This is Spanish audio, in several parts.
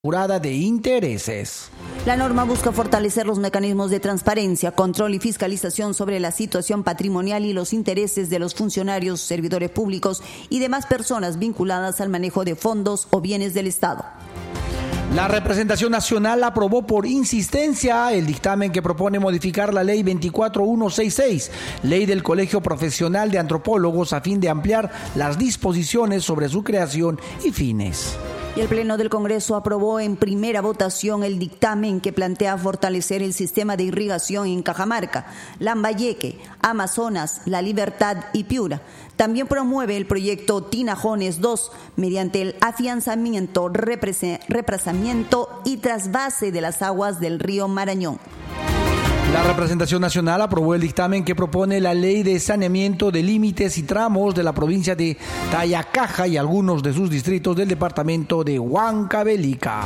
jurada de intereses. La norma busca fortalecer los mecanismos de transparencia, control y fiscalización sobre la situación patrimonial y los intereses de los funcionarios, servidores públicos y demás personas vinculadas al manejo de fondos o bienes del Estado. La representación nacional aprobó por insistencia el dictamen que propone modificar la ley 24166, ley del Colegio Profesional de Antropólogos, a fin de ampliar las disposiciones sobre su creación y fines. Y el Pleno del Congreso aprobó en primera votación el dictamen que plantea fortalecer el sistema de irrigación en Cajamarca, Lambayeque, Amazonas, La Libertad y Piura. También promueve el proyecto Tinajones 2 mediante el afianzamiento, represamiento y trasvase de las aguas del río Marañón. La representación nacional aprobó el dictamen que propone la ley de saneamiento de límites y tramos de la provincia de Tayacaja y algunos de sus distritos del departamento de Huancavelica.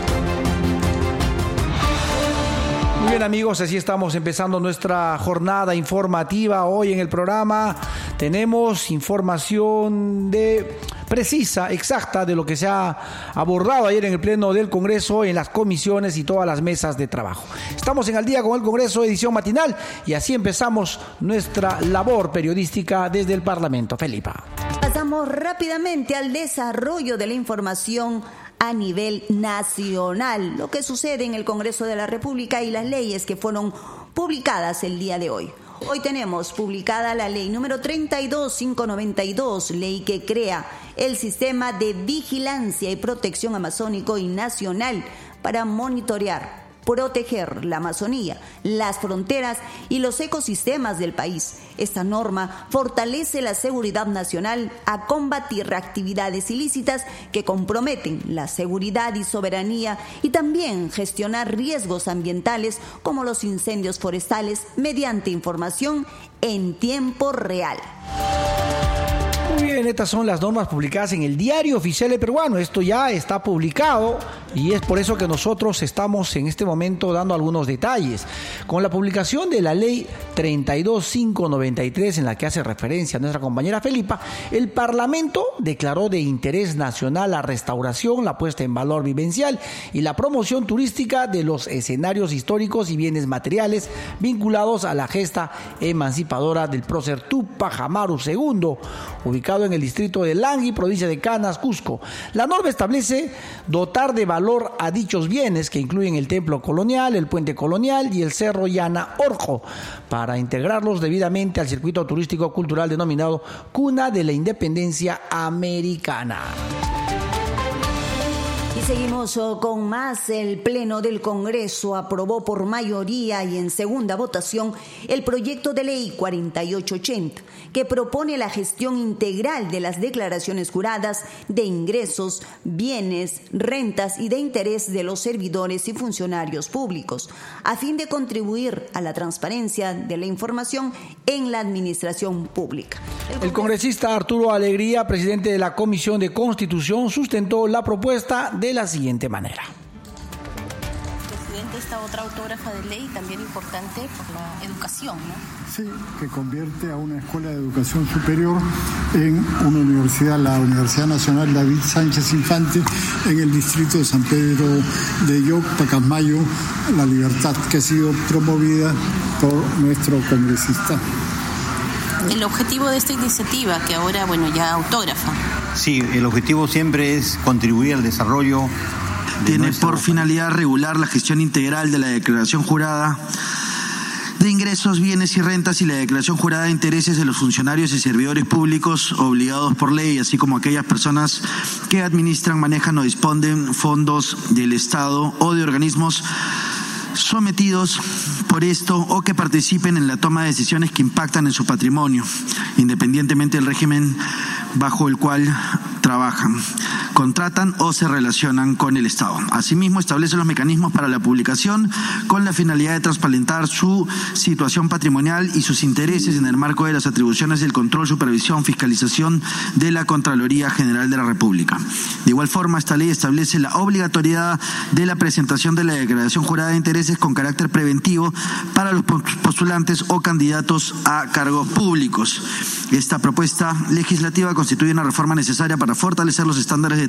Muy bien, amigos, así estamos empezando nuestra jornada informativa. Hoy en el programa tenemos información precisa, exacta, de lo que se ha abordado ayer en el Pleno del Congreso, en las comisiones y todas las mesas de trabajo. Estamos en Al Día con el Congreso, edición matinal, y así empezamos nuestra labor periodística desde el Parlamento. Felipa. Pasamos rápidamente al desarrollo de la información a nivel nacional, lo que sucede en el Congreso de la República y las leyes que fueron publicadas el día de hoy. Hoy tenemos publicada la ley número 32592, ley que crea el sistema de vigilancia y protección amazónico y nacional para monitorear, proteger la Amazonía, las fronteras y los ecosistemas del país. Esta norma fortalece la seguridad nacional a combatir actividades ilícitas que comprometen la seguridad y soberanía y también gestionar riesgos ambientales como los incendios forestales mediante información en tiempo real. Muy bien, estas son las normas publicadas en el Diario Oficial Peruano. Esto ya está publicado y es por eso que nosotros estamos en este momento dando algunos detalles. Con la publicación de la ley 32593, en la que hace referencia nuestra compañera Felipa, el Parlamento declaró de interés nacional la restauración, la puesta en valor vivencial y la promoción turística de los escenarios históricos y bienes materiales vinculados a la gesta emancipadora del prócer Túpac Amaru II, ubicado en el distrito de Langui, provincia de Canas, Cusco. La norma establece dotar de valor a dichos bienes, que incluyen el templo colonial, el puente colonial y el cerro Llana Orjo, para integrarlos debidamente al circuito turístico cultural denominado Cuna de la Independencia Americana. Y seguimos con más. El Pleno del Congreso aprobó por mayoría y en segunda votación el proyecto de ley 4880, que propone la gestión integral de las declaraciones juradas de ingresos, bienes, rentas y de interés de los servidores y funcionarios públicos, a fin de contribuir a la transparencia de la información en la administración pública. El congresista Arturo Alegría, presidente de la Comisión de Constitución, sustentó la propuesta de la siguiente manera. Presidente, esta otra autógrafa de ley también importante por la educación, ¿no? Sí, que convierte a una escuela de educación superior en una universidad, la Universidad Nacional David Sánchez Infante, en el distrito de San Pedro de Yoc, Pacasmayo, La Libertad, que ha sido promovida por nuestro congresista. El objetivo de esta iniciativa, que ahora, ya autógrafa. Sí, el objetivo siempre es contribuir al desarrollo. Tiene por finalidad regular la gestión integral de la declaración jurada de ingresos, bienes y rentas y la declaración jurada de intereses de los funcionarios y servidores públicos obligados por ley, así como aquellas personas que administran, manejan o disponen fondos del Estado o de organismos sometidos por esto o que participen en la toma de decisiones que impactan en su patrimonio, independientemente del régimen bajo el cual trabajan, contratan o se relacionan con el Estado. Asimismo, establece los mecanismos para la publicación con la finalidad de transparentar su situación patrimonial y sus intereses en el marco de las atribuciones del control, supervisión, fiscalización de la Contraloría General de la República. De igual forma, esta ley establece la obligatoriedad de la presentación de la declaración jurada de intereses con carácter preventivo para los postulantes o candidatos a cargos públicos. Esta propuesta legislativa constituye una reforma necesaria para fortalecer los estándares de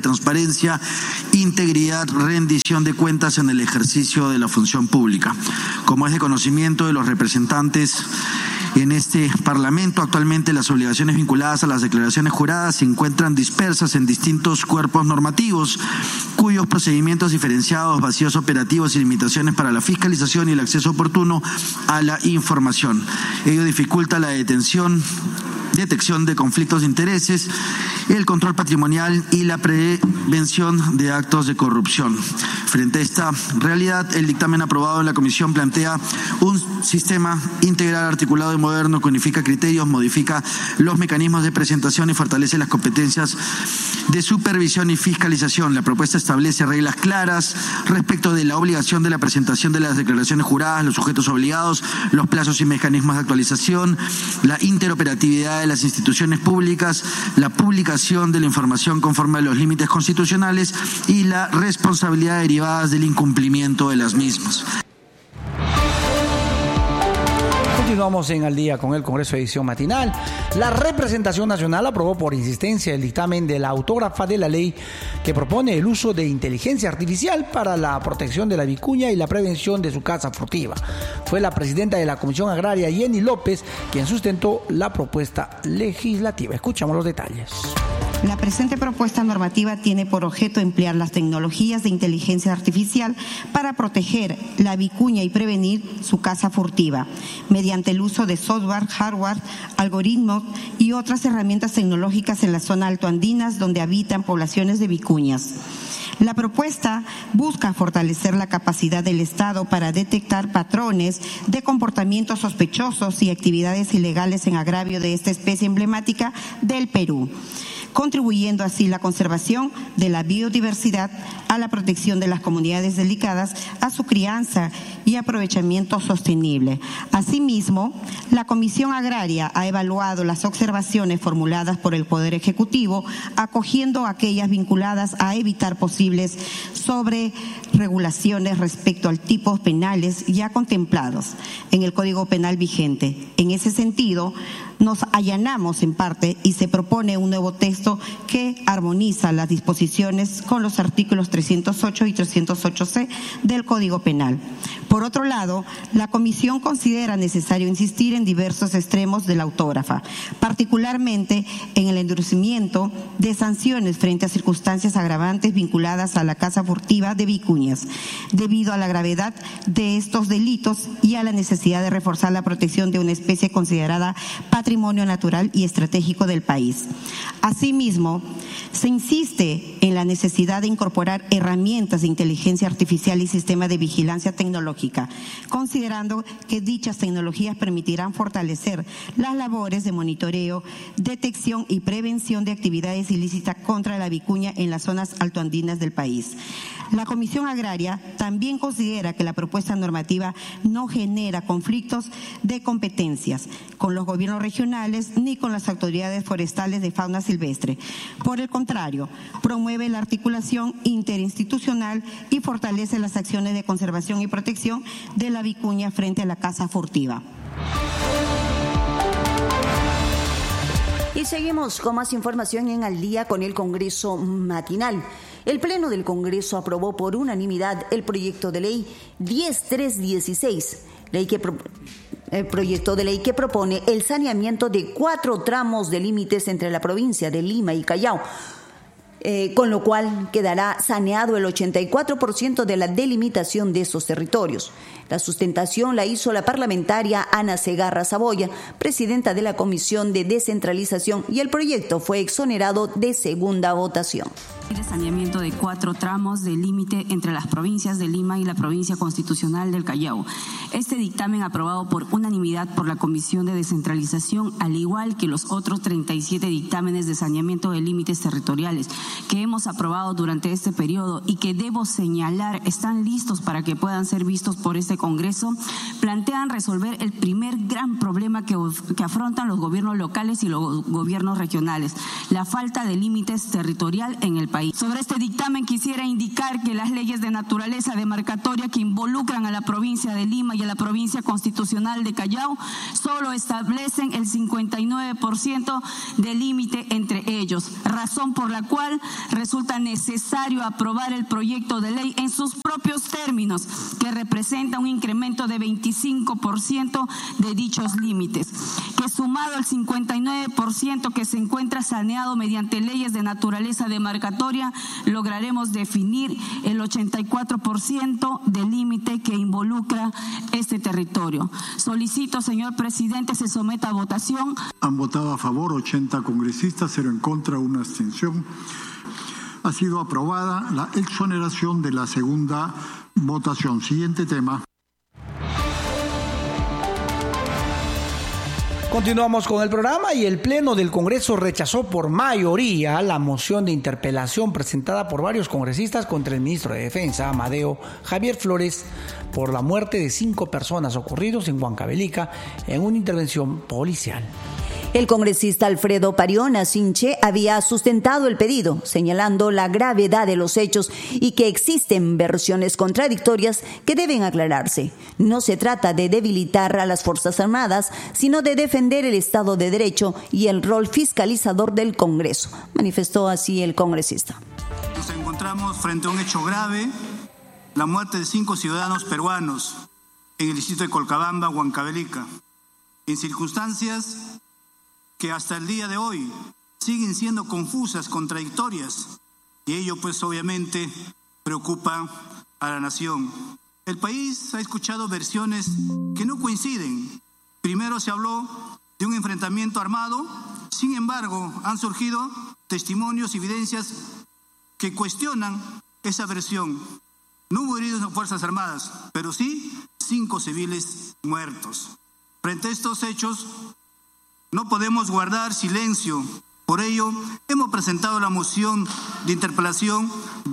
transparencia, integridad, rendición de cuentas en el ejercicio de la función pública. Como es de conocimiento de los representantes en este Parlamento, actualmente las obligaciones vinculadas a las declaraciones juradas se encuentran dispersas en distintos cuerpos normativos, cuyos procedimientos diferenciados, vacíos operativos y limitaciones para la fiscalización y el acceso oportuno a la información. Ello dificulta la detección de conflictos de intereses, el control patrimonial y la prevención de actos de corrupción. Frente a esta realidad, el dictamen aprobado en la comisión plantea un sistema integral, articulado y moderno que unifica criterios, modifica los mecanismos de presentación y fortalece las competencias de supervisión y fiscalización. La propuesta establece reglas claras respecto de la obligación de la presentación de las declaraciones juradas, los sujetos obligados, los plazos y mecanismos de actualización, la interoperatividad de las instituciones públicas, la publicación de la información conforme a los límites constitucionales y la responsabilidad derivadas del incumplimiento de las mismas. Continuamos en Al Día con el Congreso, edición matinal. La representación nacional aprobó por insistencia el dictamen de la autógrafa de la ley que propone el uso de inteligencia artificial para la protección de la vicuña y la prevención de su caza furtiva. Fue la presidenta de la Comisión Agraria, Jenny López, quien sustentó la propuesta legislativa. Escuchamos los detalles. La presente propuesta normativa tiene por objeto emplear las tecnologías de inteligencia artificial para proteger la vicuña y prevenir su caza furtiva, mediante el uso de software, hardware, algoritmos y otras herramientas tecnológicas en la zona altoandinas donde habitan poblaciones de vicuñas. La propuesta busca fortalecer la capacidad del Estado para detectar patrones de comportamientos sospechosos y actividades ilegales en agravio de esta especie emblemática del Perú, contribuyendo así la conservación de la biodiversidad, a la protección de las comunidades delicadas, a su crianza y aprovechamiento sostenible. Asimismo, la Comisión Agraria ha evaluado las observaciones formuladas por el Poder Ejecutivo, acogiendo aquellas vinculadas a evitar posibles sobreregulaciones respecto a tipos penales ya contemplados en el Código Penal vigente. En ese sentido, nos allanamos en parte y se propone un nuevo texto que armoniza las disposiciones con los artículos 308 y 308C del Código Penal. Por otro lado, la Comisión considera necesario insistir en diversos extremos de la autógrafa, particularmente en el endurecimiento de sanciones frente a circunstancias agravantes vinculadas a la caza furtiva de vicuñas, debido a la gravedad de estos delitos y a la necesidad de reforzar la protección de una especie considerada patrimonio natural y estratégico del país. Asimismo, se insiste en la necesidad de incorporar herramientas de inteligencia artificial y sistemas de vigilancia tecnológica, considerando que dichas tecnologías permitirán fortalecer las labores de monitoreo, detección y prevención de actividades ilícitas contra la vicuña en las zonas altoandinas del país. La Comisión Agraria también considera que la propuesta normativa no genera conflictos de competencias con los gobiernos regionales ni con las autoridades forestales de fauna silvestre. Por el contrario, promueve la articulación interinstitucional y fortalece las acciones de conservación y protección de la vicuña frente a la caza furtiva. Y seguimos con más información en Al Día con el Congreso matinal. El Pleno del Congreso aprobó por unanimidad el proyecto de ley 10316, el proyecto de ley que propone el saneamiento de 4 tramos de límites entre la provincia de Lima y Callao, con lo cual quedará saneado el 84% de la delimitación de esos territorios. La sustentación la hizo la parlamentaria Ana Segarra Saboya, presidenta de la Comisión de Descentralización, y el proyecto fue exonerado de segunda votación. De saneamiento de 4 tramos de límite entre las provincias de Lima y la provincia constitucional del Callao. Este dictamen, aprobado por unanimidad por la Comisión de Descentralización, al igual que los otros 37 dictámenes de saneamiento de límites territoriales que hemos aprobado durante este periodo y que, debo señalar, están listos para que puedan ser vistos por este Congreso, plantean resolver el primer gran problema que afrontan los gobiernos locales y los gobiernos regionales: la falta de límites territorial en el país. Sobre este dictamen quisiera indicar que las leyes de naturaleza demarcatoria que involucran a la provincia de Lima y a la provincia constitucional de Callao solo establecen el 59% de límite entre ellos, razón por la cual resulta necesario aprobar el proyecto de ley en sus propios términos, que representa un incremento de 25% de dichos límites, que sumado al 59% que se encuentra saneado mediante leyes de naturaleza demarcatoria, lograremos definir el 84% del límite que involucra este territorio. Solicito, señor presidente, se someta a votación. Han votado a favor 80 congresistas, 0 en contra, 1 abstención. Ha sido aprobada la exoneración de la segunda votación. Siguiente tema. Continuamos con el programa y el Pleno del Congreso rechazó por mayoría la moción de interpelación presentada por varios congresistas contra el ministro de Defensa, Amadeo Javier Flores, por la muerte de 5 personas ocurridos en Huancavelica en una intervención policial. El congresista Alfredo Pariona Sinche había sustentado el pedido, señalando la gravedad de los hechos y que existen versiones contradictorias que deben aclararse. No se trata de debilitar a las Fuerzas Armadas, sino de defender el Estado de Derecho y el rol fiscalizador del Congreso, manifestó así el congresista. Nos encontramos frente a un hecho grave, la muerte de 5 ciudadanos peruanos en el distrito de Colcabamba, Huancavelica, en circunstancias que hasta el día de hoy siguen siendo confusas, contradictorias, y ello pues obviamente preocupa a la nación. El país ha escuchado versiones que no coinciden. Primero se habló de un enfrentamiento armado, sin embargo han surgido testimonios y evidencias que cuestionan esa versión. No hubo heridos en Fuerzas Armadas, pero sí 5 civiles muertos. Frente a estos hechos, no podemos guardar silencio. Por ello, hemos presentado la moción de interpelación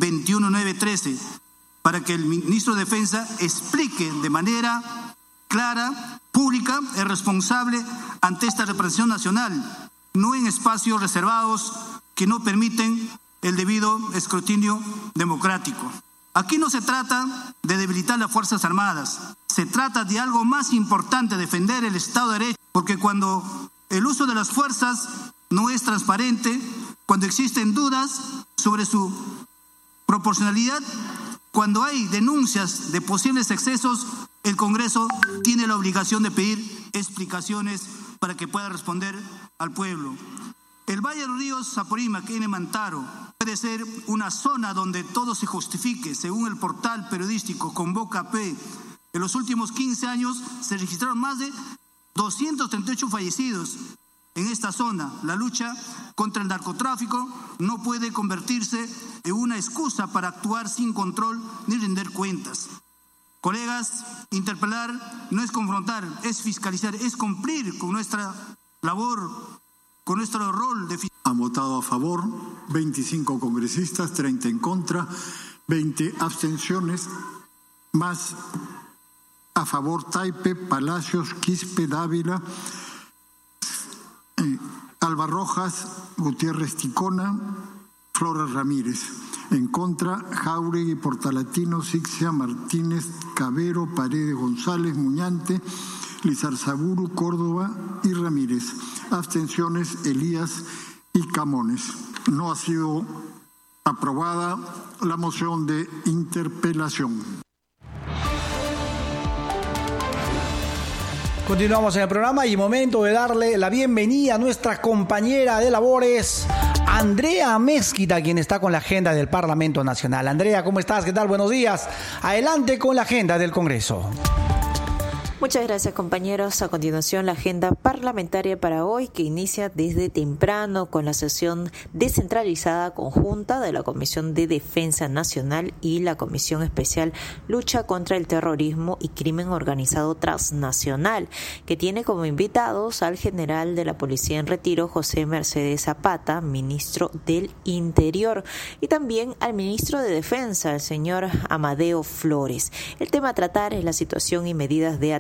21913 para que el ministro de Defensa explique de manera clara, pública y responsable ante esta representación nacional, no en espacios reservados que no permiten el debido escrutinio democrático. Aquí no se trata de debilitar las Fuerzas Armadas, se trata de algo más importante, defender el Estado de Derecho, porque cuando el uso de las fuerzas no es transparente, cuando existen dudas sobre su proporcionalidad, cuando hay denuncias de posibles excesos, el Congreso tiene la obligación de pedir explicaciones para que pueda responder al pueblo. El Valle de los Ríos, Apurímac, Mantaro, puede ser una zona donde todo se justifique. Según el portal periodístico Convoca P, en los últimos 15 años se registraron más de 238 fallecidos en esta zona. La lucha contra el narcotráfico no puede convertirse en una excusa para actuar sin control ni rendir cuentas. Colegas, interpelar no es confrontar, es fiscalizar, es cumplir con nuestra labor, con nuestro rol de fiscalizar. Han votado a favor 25 congresistas, 30 en contra, 20 abstenciones, más a favor Taipe, Palacios, Quispe, Dávila, Alba Rojas, Gutiérrez Ticona, Flores Ramírez. En contra, Jauregui, Portalatino, Sixia, Martínez, Cabero, Paredes González, Muñante, Lizarzaburu, Córdoba y Ramírez. Abstenciones, Elías y Camones. No ha sido aprobada la moción de interpelación. Continuamos en el programa y momento de darle la bienvenida a nuestra compañera de labores, Andrea Mezquita, quien está con la agenda del Parlamento Nacional. Andrea, ¿cómo estás? ¿Qué tal? Buenos días. Adelante con la agenda del Congreso. Muchas gracias, compañeros. A continuación, la agenda parlamentaria para hoy, que inicia desde temprano con la sesión descentralizada conjunta de la Comisión de Defensa Nacional y la Comisión Especial Lucha contra el Terrorismo y Crimen Organizado Transnacional, que tiene como invitados al general de la Policía en Retiro, José Mercedes Zapata, ministro del Interior, y también al ministro de Defensa, el señor Amadeo Flores. El tema a tratar es la situación y medidas de atención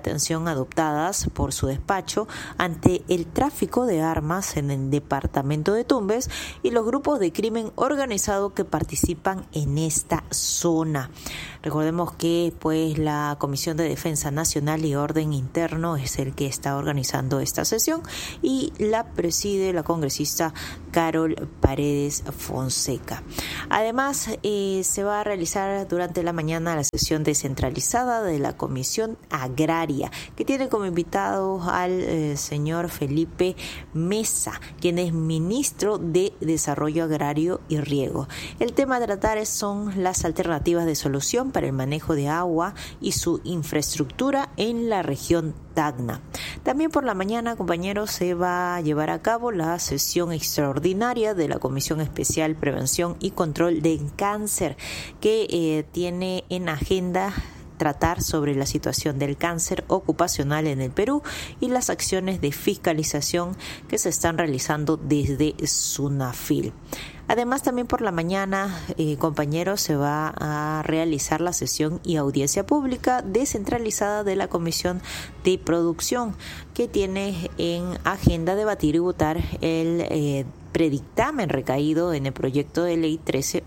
detención adoptadas por su despacho ante el tráfico de armas en el departamento de Tumbes y los grupos de crimen organizado que participan en esta zona. Recordemos que pues la Comisión de Defensa Nacional y Orden Interno es el que está organizando esta sesión y la preside la congresista Carol Paredes Fonseca. Además, se va a realizar durante la mañana la sesión descentralizada de la Comisión Agraria, que tiene como invitado al señor Felipe Mesa, quien es ministro de Desarrollo Agrario y Riego. El tema a tratar son las alternativas de solución para el manejo de agua y su infraestructura en la región Tacna. También por la mañana, compañeros, se va a llevar a cabo la sesión extraordinaria de la Comisión Especial Prevención y Control del Cáncer, que tiene en agenda tratar sobre la situación del cáncer ocupacional en el Perú y las acciones de fiscalización que se están realizando desde SUNAFIL. Además, también por la mañana, compañeros, se va a realizar la sesión y audiencia pública descentralizada de la Comisión de Producción, que tiene en agenda debatir y votar el predictamen recaído en el proyecto de ley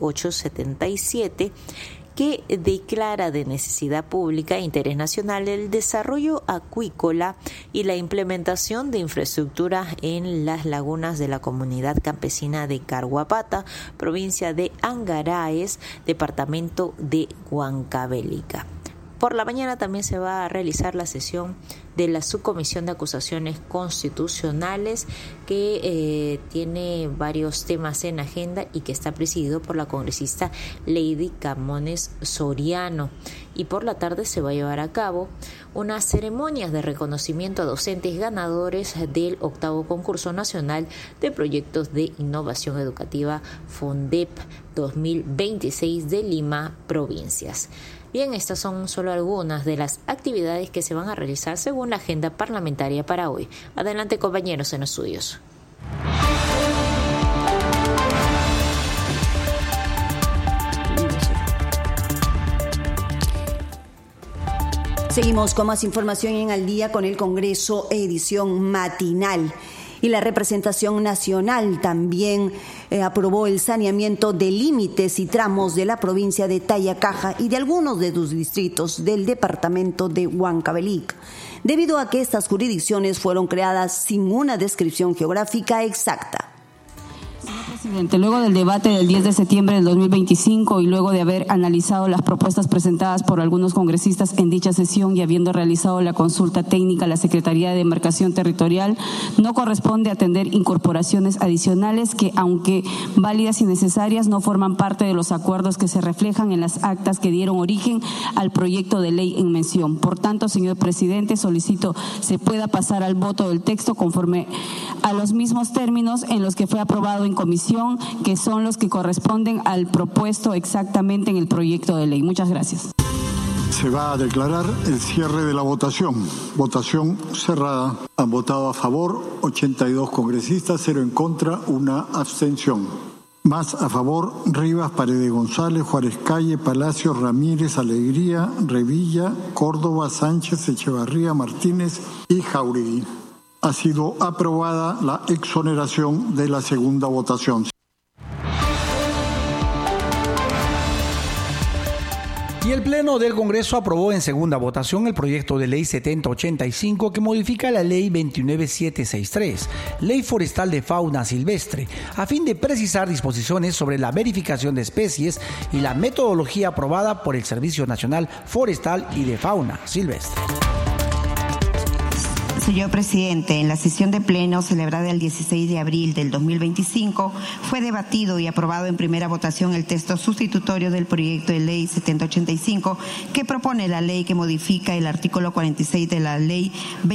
13877, que declara de necesidad pública e interés nacional el desarrollo acuícola y la implementación de infraestructura en las lagunas de la comunidad campesina de Carhuapata, provincia de Angaraes, departamento de Huancavelica. Por la mañana también se va a realizar la sesión de la Subcomisión de Acusaciones Constitucionales, que tiene varios temas en agenda y que está presidido por la congresista Lady Camones Soriano. Y por la tarde se va a llevar a cabo unas ceremonias de reconocimiento a docentes ganadores del 8º concurso nacional de proyectos de innovación educativa FONDEP 2026 de Lima, provincias. Bien, estas son solo algunas de las actividades que se van a realizar según la agenda parlamentaria para hoy. Adelante, compañeros en estudios. Seguimos con más información en Al Día con el Congreso, edición matinal. Y la representación nacional también aprobó el saneamiento de límites y tramos de la provincia de Tayacaja y de algunos de sus distritos del departamento de Huancavelica, debido a que estas jurisdicciones fueron creadas sin una descripción geográfica exacta. Presidente, luego del debate del 10 de septiembre del 2025 y luego de haber analizado las propuestas presentadas por algunos congresistas en dicha sesión y habiendo realizado la consulta técnica a la Secretaría de Demarcación Territorial, no corresponde atender incorporaciones adicionales que, aunque válidas y necesarias, no forman parte de los acuerdos que se reflejan en las actas que dieron origen al proyecto de ley en mención. Por tanto, señor presidente, solicito se pueda pasar al voto del texto conforme a los mismos términos en los que fue aprobado en comisión, que son los que corresponden al propuesto exactamente en el proyecto de ley. Muchas gracias. Se va a declarar el cierre de la votación. Votación cerrada. Han votado a favor 82 congresistas, 0 en contra, 1 abstención. Más a favor: Rivas, Paredes González, Juárez Calle, Palacio, Ramírez, Alegría, Revilla, Córdoba, Sánchez, Echevarría, Martínez y Jauregui. Ha sido aprobada la exoneración de la segunda votación. Y el Pleno del Congreso aprobó en segunda votación el proyecto de ley 7085 que modifica la ley 29763, Ley Forestal de Fauna Silvestre, a fin de precisar disposiciones sobre la verificación de especies y la metodología aprobada por el Servicio Nacional Forestal y de Fauna Silvestre. Señor presidente, en la sesión de pleno celebrada el 16 de abril del 2025 fue debatido y aprobado en primera votación el texto sustitutorio del proyecto de ley 7085 que propone la ley que modifica el artículo 46 de la ley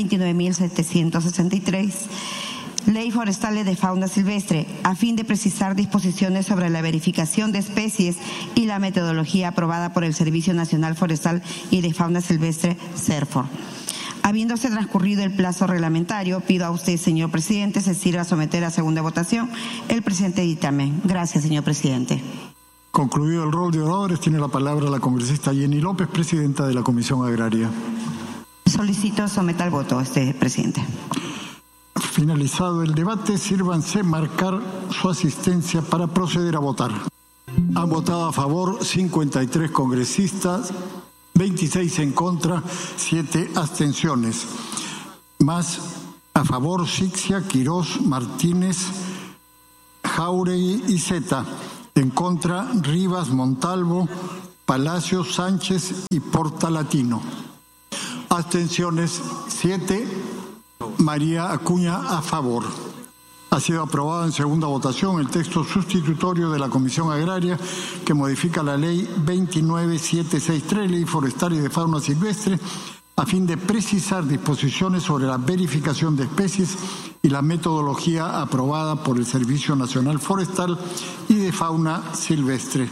29.763. Ley Forestal de Fauna Silvestre, a fin de precisar disposiciones sobre la verificación de especies y la metodología aprobada por el Servicio Nacional Forestal y de Fauna Silvestre, SERFOR. Habiéndose transcurrido el plazo reglamentario, pido a usted, señor presidente, se sirva a someter a segunda votación el presente dictamen. Gracias, señor presidente. Concluido el rol de oradores, tiene la palabra la congresista Jenny López, presidenta de la Comisión Agraria. Solicito someter al voto, presidente. Finalizado el debate, sírvanse marcar su asistencia para proceder a votar. Han votado a favor 53 congresistas, 26 en contra, 7 abstenciones. Más a favor Sixia, Quirós, Martínez, Jauregui y Zeta. En contra Rivas, Montalvo, Palacios, Sánchez y Portalatino. Abstenciones 7. María Acuña a favor. Ha sido aprobado en segunda votación el texto sustitutorio de la Comisión Agraria que modifica la Ley 29763, Ley Forestal y de Fauna Silvestre, a fin de precisar disposiciones sobre la verificación de especies y la metodología aprobada por el Servicio Nacional Forestal y de Fauna Silvestre.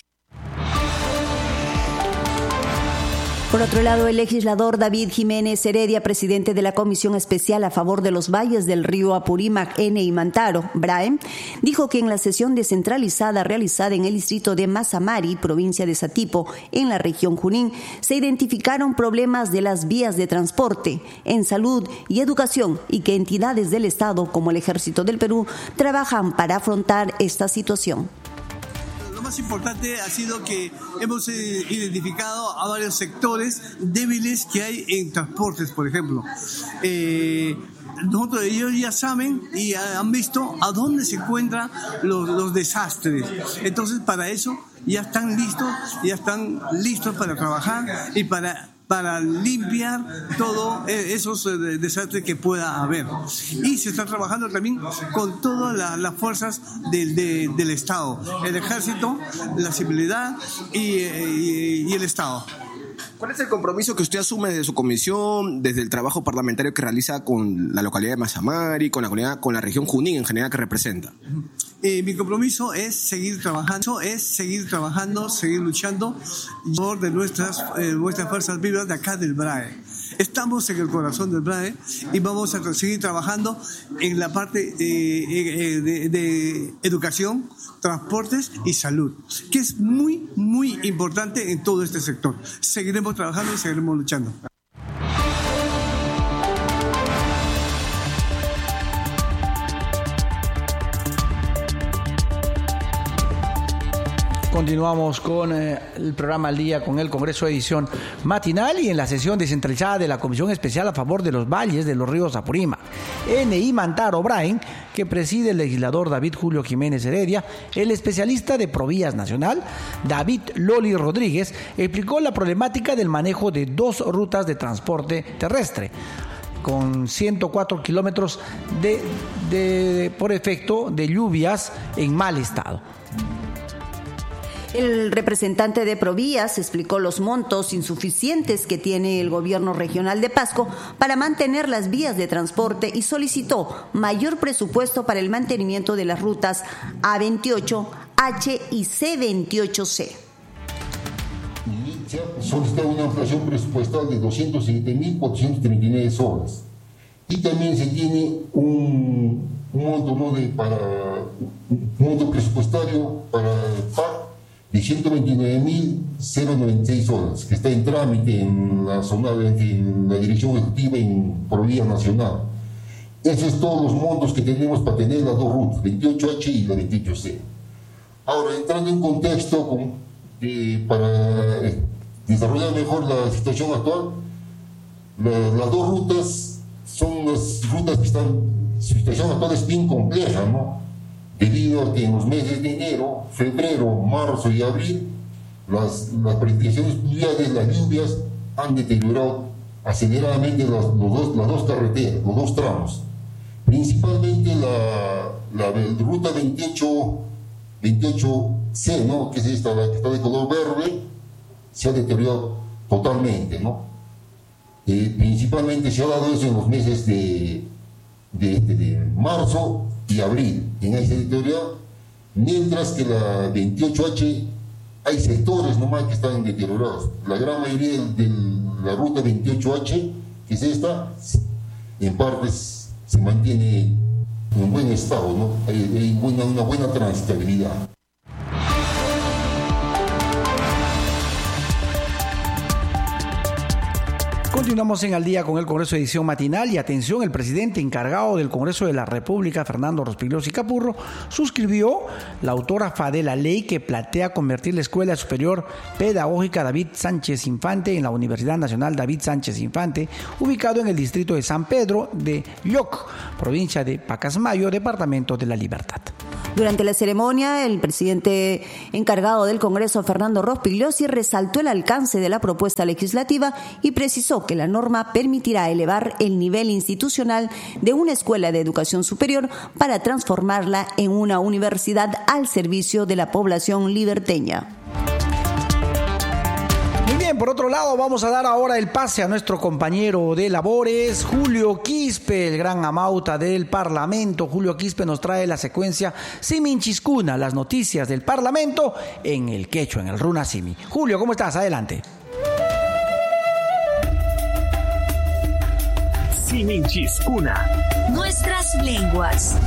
Por otro lado, el legislador David Jiménez Heredia, presidente de la Comisión Especial a favor de los valles del río Apurímac, N y Mantaro, BRAE, dijo que en la sesión descentralizada realizada en el distrito de Mazamari, provincia de Satipo, en la región Junín, se identificaron problemas de las vías de transporte, en salud y educación, y que entidades del Estado, como el Ejército del Perú, trabajan para afrontar esta situación. Lo más importante ha sido que hemos identificado a varios sectores débiles que hay en transportes, por ejemplo. Ellos ya saben y han visto a dónde se encuentran los desastres. Entonces, para eso ya están listos para trabajar y para limpiar todos esos desastres que pueda haber. Y se está trabajando también con todas las fuerzas del Estado, el Ejército, la Civilidad y el Estado. ¿Cuál es el compromiso que usted asume desde su comisión, desde el trabajo parlamentario que realiza con la localidad de Mazamari, con la región Junín en general que representa? Mi compromiso es seguir trabajando, seguir luchando por de nuestras fuerzas vivas de acá del BRAE. Estamos en el corazón del BRAE y vamos a seguir trabajando en la parte de educación, transportes y salud, que es muy, muy importante en todo este sector. Seguiremos trabajando y seguiremos luchando. Continuamos con el programa al día con el Congreso edición matinal y en la sesión descentralizada de la Comisión Especial a favor de los valles de los ríos Apurímac, N y Mantaro, BRAE, que preside el legislador David Julio Jiménez Heredia, el especialista de Provías Nacional, David Loli Rodríguez, explicó la problemática del manejo de 2 rutas de transporte terrestre, con 104 kilómetros por efecto de lluvias en mal estado. El representante de Provías explicó los montos insuficientes que tiene el gobierno regional de Pasco para mantener las vías de transporte y solicitó mayor presupuesto para el mantenimiento de las rutas A28H y C28C. Solicita una ampliación presupuestal de 207.439 soles. Y también se tiene un monto presupuestario para el PAC de 129.096 soles, que está en trámite en la Dirección Ejecutiva en Provías Nacional. Esos son todos los montos que tenemos para tener las 2 rutas, 28H y la 28C. Ahora, entrando en contexto para desarrollar mejor la situación actual, las 2 rutas son las rutas que su situación actual es bien compleja, ¿no? Debido a que en los meses de enero, febrero, marzo y abril, las precipitaciones pluviales, las lluvias, han deteriorado aceleradamente las dos carreteras, los 2 tramos. Principalmente la ruta 28C, ¿no? Que es esta, la que está de color verde, se ha deteriorado totalmente, ¿no? Principalmente se ha dado eso en los meses de marzo y abril, en ese deterioro, mientras que la 28H hay sectores nomás que están deteriorados. La gran mayoría de la ruta 28H, que es esta, en partes se mantiene en buen estado, ¿no? Hay una buena transitabilidad. Continuamos en Al Día con el Congreso, edición matinal, y atención, el presidente encargado del Congreso de la República, Fernando Rospigliosi Capurro, suscribió la autógrafa de la ley que plantea convertir la Escuela Superior Pedagógica David Sánchez Infante en la Universidad Nacional David Sánchez Infante, ubicado en el distrito de San Pedro de Lloc, provincia de Pacasmayo, departamento de La Libertad. Durante la ceremonia, el presidente encargado del Congreso, Fernando Rospigliosi, resaltó el alcance de la propuesta legislativa y precisó que la norma permitirá elevar el nivel institucional de una escuela de educación superior para transformarla en una universidad al servicio de la población liberteña. Muy bien, por otro lado, vamos a dar ahora el pase a nuestro compañero de labores, Julio Quispe, el gran amauta del Parlamento. Julio Quispe nos trae la secuencia Siminchiscuna, las noticias del Parlamento en el quechua, en el runa simi. Julio, ¿cómo estás? Adelante. Siminchiscuna, nuestras lenguas.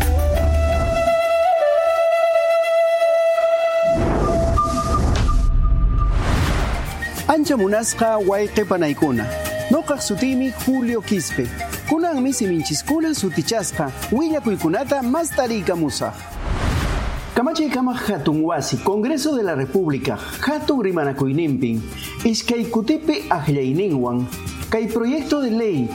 Ancha munasqa wayqipanaykuna. Noqaq sutimi Julio Quispe. Kunanmi Siminchiscuna sutichasqa willakuykunata mastariykamusaq. Kamachaykamaq hatun wasi Congreso de la República hatun rimanakuyninpin iskay kutipi aqllayninwan kay proyecto de ley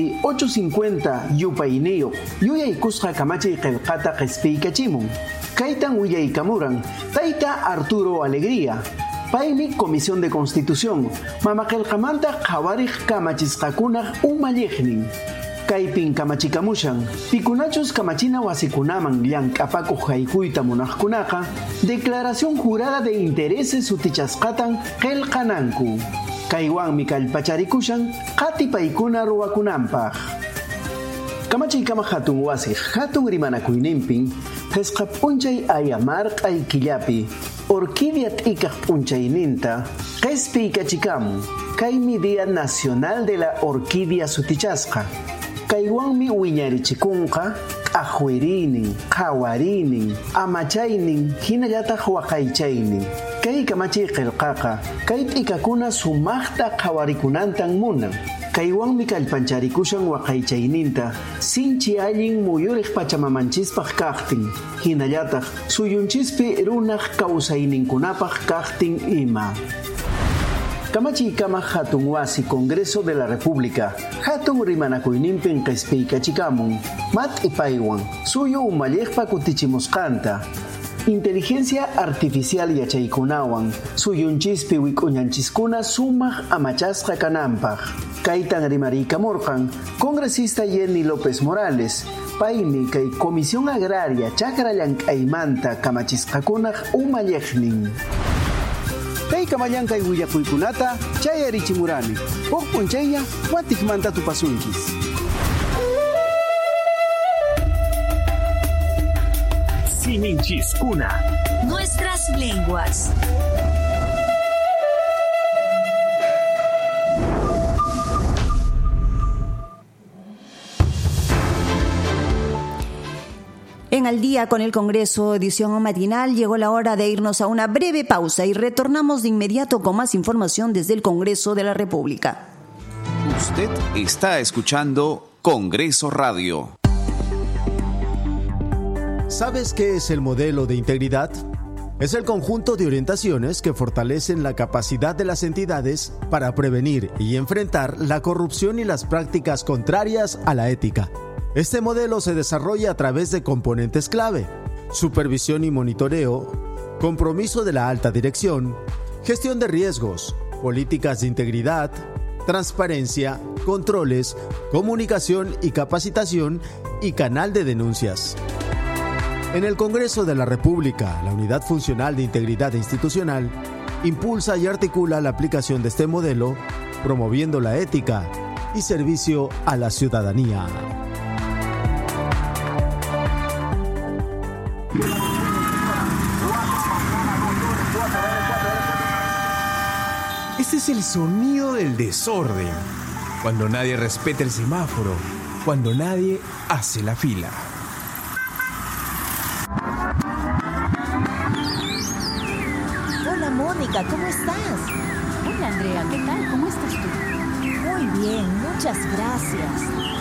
4850 yupayniyuq yuyaykusqa kamachay qillqata q'ispiykachimun. Kaytan willaykamuran tayta Arturo Alegría, Paimi Comisión de Constitución, mamaqillqamanta qhawariq kamachisqakunaq umalliqnin. Kaypin kamachikamushan, pikunachus kamachina wasikunaman llank'apakuq haykuyta munaqkunaqa, declaración jurada de intereses sutichasqatan qillqananku. Kaywanmi kallpacharikushan qatipaykuna ruwakunanpaq. Kamachaykamaq hatun wasi hatun rimanakuyninpin, qisqa p'unchay ayamarqay killapi, orquídea t'ikaq p'unchayninta, q'ispiykachikamun. Kaymi Día Nacional de la Orquídea sutichasqa. Kaywanmi wiñarichikunqa, q'ajuirinin, qhawarinin, amachaynin, hinallataq waqaychaynin. Kay kamachay qillqaqa, kay t'ikakuna sumaqta qhawarikunantan munan. Kaywanmi kallpancharikushan waqaychayninta, sinchi allin muyuriq pachamamanchispas kaqtin, hinallataq suyunchispi runaq kawsayninkunapaq kaqtin ima. Kamachaykamaq hatun wasi Congreso de la República hatun rimanakuyninpin q'ispiykachikamun mat'ipaywan suyu umalliqpa kutichimusqanta. Inteligencia artificial yachaykunawan suyunchispi wik'uñanchiskuna sumaq amachasqa kananpaq. Kaytan rimariykamurqan Congresista Jenny López Morales, paymi kay Comisión Agraria chakra llank'aymanta kamachisqakunaq umalliqnin. Kay kamallankay willakuykunata chayarichimurani. Huk p'unchaylla watikmanta tupasunchis. Siminchiscuna, nuestras lenguas. En Al Día con el Congreso, edición matinal, llegó la hora de irnos a una breve pausa y retornamos de inmediato con más información desde el Congreso de la República. Usted está escuchando Congreso Radio. ¿Sabes qué es el modelo de integridad? Es el conjunto de orientaciones que fortalecen la capacidad de las entidades para prevenir y enfrentar la corrupción y las prácticas contrarias a la ética. Este modelo se desarrolla a través de componentes clave: supervisión y monitoreo, compromiso de la alta dirección, gestión de riesgos, políticas de integridad, transparencia, controles, comunicación y capacitación y canal de denuncias. En el Congreso de la República, la Unidad Funcional de Integridad Institucional impulsa y articula la aplicación de este modelo, promoviendo la ética y servicio a la ciudadanía. Este es el sonido del desorden, cuando nadie respeta el semáforo, cuando nadie hace la fila. Hola Mónica, ¿cómo estás? Hola Andrea, ¿qué tal? ¿Cómo estás tú? Muy bien, Muchas gracias.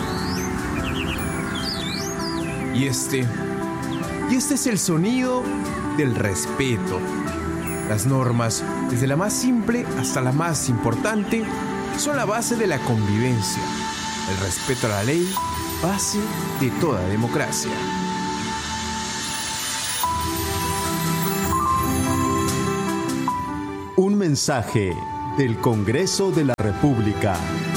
Y este es el sonido del respeto. Las normas, desde la más simple hasta la más importante, son la base de la convivencia. El respeto a la ley, base de toda democracia. Un mensaje del Congreso de la República.